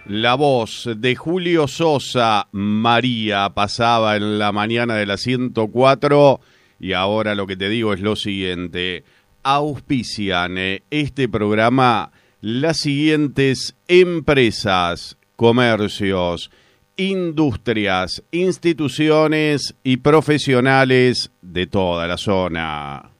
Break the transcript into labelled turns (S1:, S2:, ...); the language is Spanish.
S1: La voz de Julio Sosa, María, pasaba en la mañana de la 104 y ahora lo que te digo es lo siguiente. Auspician este programa las siguientes empresas, comercios, industrias, instituciones y profesionales de toda la zona.